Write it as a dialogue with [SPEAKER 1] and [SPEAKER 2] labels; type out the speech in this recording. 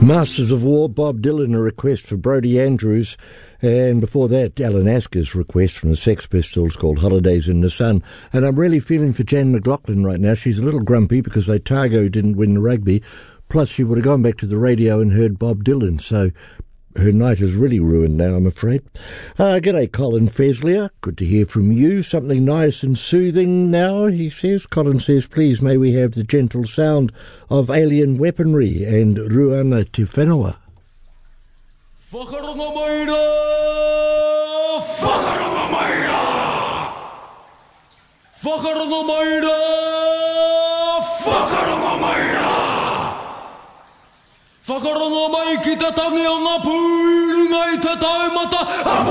[SPEAKER 1] Masters of War, Bob Dylan, a request for Brody Andrews, and before that, Alan Asker's request from the Sex Pistols called Holidays in the Sun. And I'm really feeling for Jan McLaughlin right now. She's a little grumpy because Otago didn't win the rugby, plus she would have gone back to the radio and heard Bob Dylan, so her night is really ruined now, I'm afraid. G'day, Colin Feslier. Good to hear from you. Something nice and soothing now, he says. Colin says, please, may we have the gentle sound of alien weaponry and Ruana Te Whenua.
[SPEAKER 2] Whakaronga maira! Whakaronga maira! Whakaronga maira! Whakaronga maira! Whakaronga mai ki te tangi o ngā pūri ngai te taumata.